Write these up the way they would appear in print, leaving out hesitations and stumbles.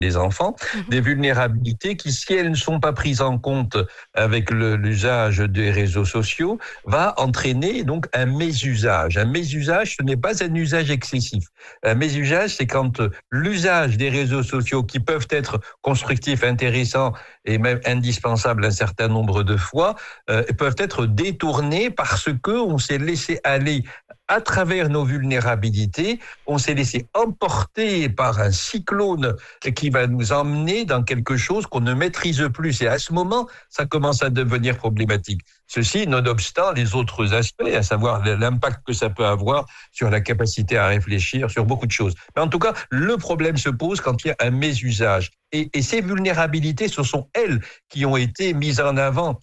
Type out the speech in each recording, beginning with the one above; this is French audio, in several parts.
des enfants, des vulnérabilités qui, si elles ne sont pas prises en compte avec l'usage des réseaux sociaux, va entraîner donc un mésusage. Un mésusage, ce n'est pas un usage excessif. Un mésusage, c'est quand l'usage des réseaux sociaux, qui peuvent être constructifs, intéressants et même indispensables un certain nombre de fois, peuvent être détournés parce que on s'est laissé aller à travers nos vulnérabilités, on s'est laissé emporter par un cyclone qui va nous emmener dans quelque chose qu'on ne maîtrise plus. Et à ce moment, ça commence à devenir problématique. Ceci, nonobstant les autres aspects, à savoir l'impact que ça peut avoir sur la capacité à réfléchir, sur beaucoup de choses. Mais en tout cas, le problème se pose quand il y a un mésusage. Et ces vulnérabilités, ce sont elles qui ont été mises en avant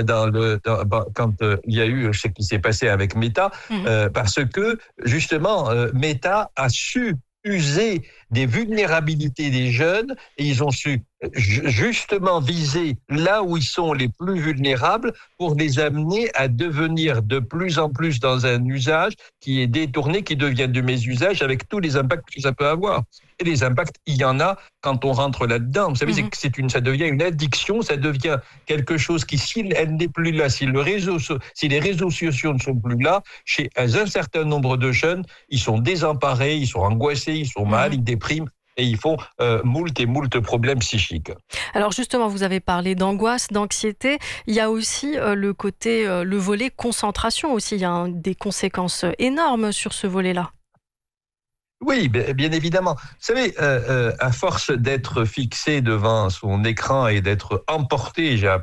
quand il y a eu ce qui s'est passé avec Meta, parce que justement, Meta a su user des vulnérabilités des jeunes et ils ont su justement viser là où ils sont les plus vulnérables pour les amener à devenir de plus en plus dans un usage qui est détourné, qui devient de mésusage avec tous les impacts que ça peut avoir. Et les impacts, il y en a quand on rentre là-dedans. Vous savez, ça devient une addiction, ça devient quelque chose qui, si elle n'est plus là, si les réseaux sociaux ne sont plus là, chez un certain nombre de jeunes, ils sont désemparés, ils sont angoissés, ils sont mal, ils dépriment. Et ils font moult problèmes psychiques. Alors justement, vous avez parlé d'angoisse, d'anxiété. Il y a aussi le volet concentration aussi. Il y a des conséquences énormes sur ce volet-là. Oui, bien évidemment. Vous savez, à force d'être fixé devant son écran et d'être emporté, j'ai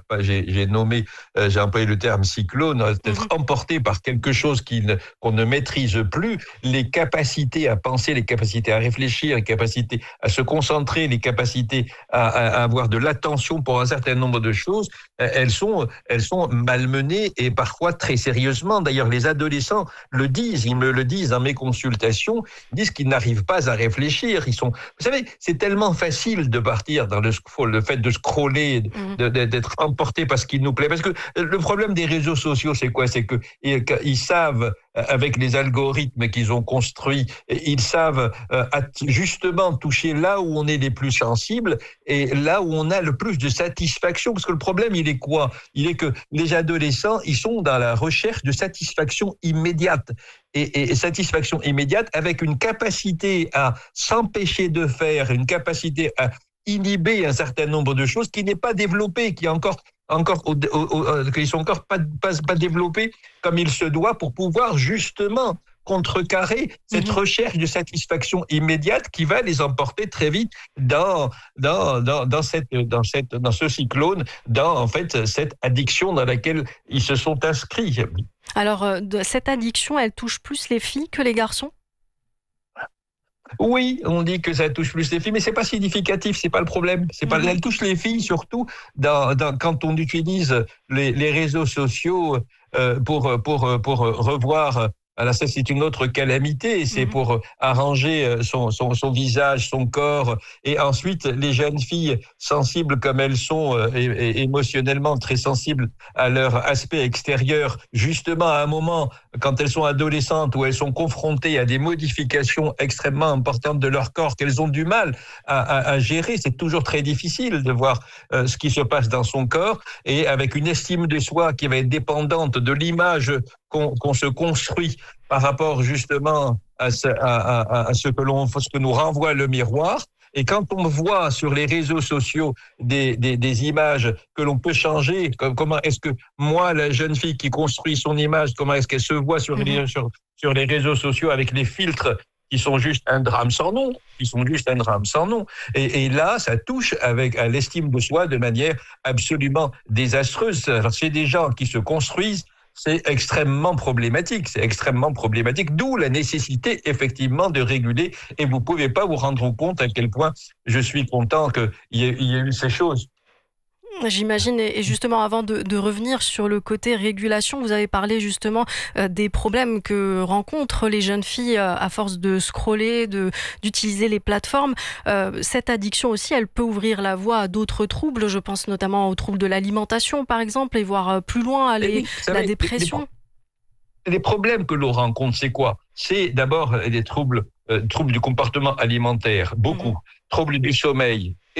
employé le terme cyclone, d'être emporté par quelque chose qu'on ne maîtrise plus, les capacités à penser, les capacités à réfléchir, les capacités à se concentrer, les capacités à avoir de l'attention pour un certain nombre de choses, elles sont malmenées et parfois très sérieusement. D'ailleurs, les adolescents le disent, ils me le disent dans mes consultations, ils disent qu'ils n'arrivent pas à réfléchir. Vous savez, c'est tellement facile de partir dans le fait de scroller, d'être emporté par ce qui nous plaît. Parce que le problème des réseaux sociaux, c'est quoi? C'est qu'ils savent, avec les algorithmes qu'ils ont construits, ils savent justement toucher là où on est les plus sensibles et là où on a le plus de satisfaction. Parce que le problème, il est quoi? Il est que les adolescents, ils sont dans la recherche de satisfaction immédiate. Et satisfaction immédiate avec une capacité à s'empêcher de faire, une capacité à inhiber un certain nombre de choses qui n'est pas développée, qui sont encore pas développées comme il se doit pour pouvoir justement contrecarrer cette recherche de satisfaction immédiate qui va les emporter très vite dans ce cyclone, dans en fait cette addiction dans laquelle ils se sont inscrits. Alors, cette addiction, elle touche plus les filles que les garçons ? Oui, on dit que ça touche plus les filles, mais c'est pas significatif, c'est pas le problème. Elle touche les filles surtout quand on utilise les réseaux sociaux pour revoir. Alors ça, c'est une autre calamité, c'est pour arranger son visage, son corps, et ensuite les jeunes filles sensibles comme elles sont, et émotionnellement très sensibles à leur aspect extérieur, justement à un moment, quand elles sont adolescentes, où elles sont confrontées à des modifications extrêmement importantes de leur corps, qu'elles ont du mal à gérer, c'est toujours très difficile de voir ce qui se passe dans son corps, et avec une estime de soi qui va être dépendante de l'image qu'on se construit par rapport justement à ce que nous renvoie le miroir. Et quand on voit sur les réseaux sociaux des images que l'on peut changer, comment est-ce que moi, la jeune fille qui construit son image, comment est-ce qu'elle se voit sur les réseaux sociaux avec les filtres qui sont juste un drame sans nom, Et là, ça touche à l'estime de soi de manière absolument désastreuse. Alors, c'est des gens qui se construisent. C'est extrêmement problématique, d'où la nécessité effectivement de réguler, et vous pouvez pas vous rendre compte à quel point je suis content qu'il y ait eu ces choses. J'imagine, et justement avant de revenir sur le côté régulation, vous avez parlé justement des problèmes que rencontrent les jeunes filles à force de scroller, d'utiliser les plateformes. Cette addiction aussi, elle peut ouvrir la voie à d'autres troubles, je pense notamment aux troubles de l'alimentation par exemple, et voir plus loin la dépression. Les problèmes que l'on rencontre, c'est quoi? C'est d'abord des troubles du comportement alimentaire, beaucoup. Troubles du sommeil,